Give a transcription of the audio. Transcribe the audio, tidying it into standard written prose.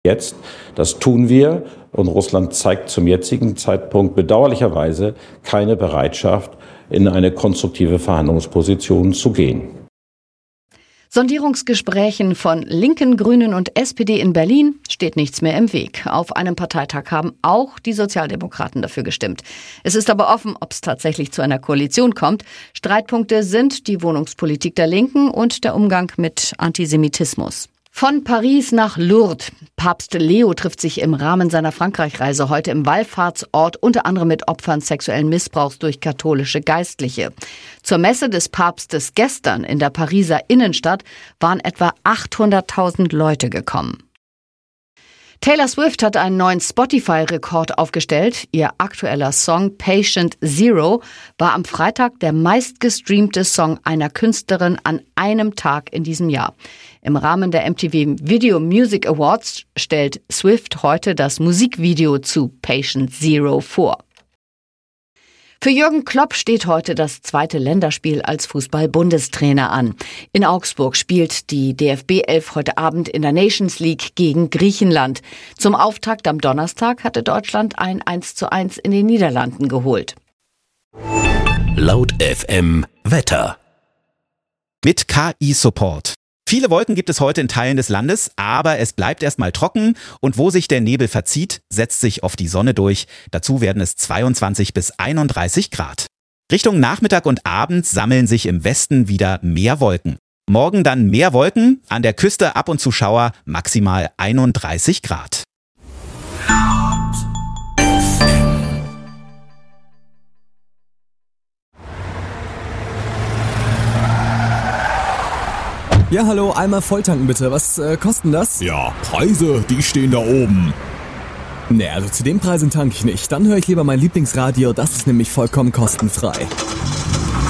Jetzt, das tun wir, und Russland zeigt zum jetzigen Zeitpunkt bedauerlicherweise keine Bereitschaft, in eine konstruktive Verhandlungsposition zu gehen. Sondierungsgesprächen von Linken, Grünen und SPD in Berlin steht nichts mehr im Weg. Auf einem Parteitag haben auch die Sozialdemokraten dafür gestimmt. Es ist aber offen, ob es tatsächlich zu einer Koalition kommt. Streitpunkte sind die Wohnungspolitik der Linken und der Umgang mit Antisemitismus. Von Paris nach Lourdes. Papst Leo trifft sich im Rahmen seiner Frankreich-Reise heute im Wallfahrtsort unter anderem mit Opfern sexuellen Missbrauchs durch katholische Geistliche. Zur Messe des Papstes gestern in der Pariser Innenstadt waren etwa 800.000 Leute gekommen. Taylor Swift hat einen neuen Spotify-Rekord aufgestellt. Ihr aktueller Song Patient Zero war am Freitag der meistgestreamte Song einer Künstlerin an einem Tag in diesem Jahr. Im Rahmen der MTV Video Music Awards stellt Swift heute das Musikvideo zu Patient Zero vor. Für Jürgen Klopp steht heute das zweite Länderspiel als Fußball-Bundestrainer an. In Augsburg spielt die DFB-11 heute Abend in der Nations League gegen Griechenland. Zum Auftakt am Donnerstag hatte Deutschland ein 1:1 in den Niederlanden geholt. Laut FM Wetter. Mit KI-Support. Viele Wolken gibt es heute in Teilen des Landes, aber es bleibt erstmal trocken und wo sich der Nebel verzieht, setzt sich oft die Sonne durch. Dazu werden es 22 bis 31 Grad. Richtung Nachmittag und Abend sammeln sich im Westen wieder mehr Wolken. Morgen dann mehr Wolken, an der Küste ab und zu Schauer, maximal 31 Grad. Ja, hallo, einmal volltanken bitte. Was kosten das? Ja, Preise, die stehen da oben. Nee, also zu den Preisen tanke ich nicht. Dann höre ich lieber mein Lieblingsradio, das ist nämlich vollkommen kostenfrei.